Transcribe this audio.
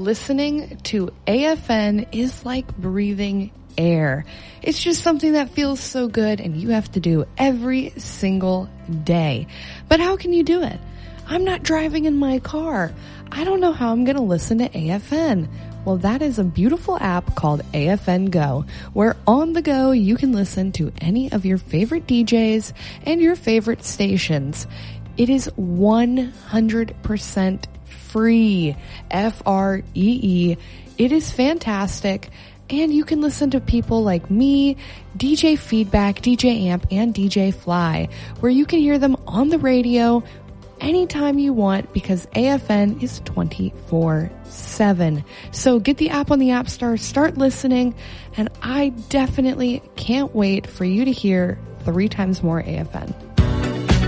listening to AFN is like breathing air. It's just something that feels so good and you have to do every single day. But how can you do it? I'm not driving in my car. I don't know how I'm going to listen to AFN. Well, that is a beautiful app called AFN Go, where on the go you can listen to any of your favorite DJs and your favorite stations. It is 100% free. Free. It is fantastic. And you can listen to people like me, DJ Feedback, DJ Amp, and DJ Fly, where you can hear them on the radio anytime you want because AFN is 24/7. So get the app on the App Store, start listening, and I definitely can't wait for you to hear 3 times more AFN.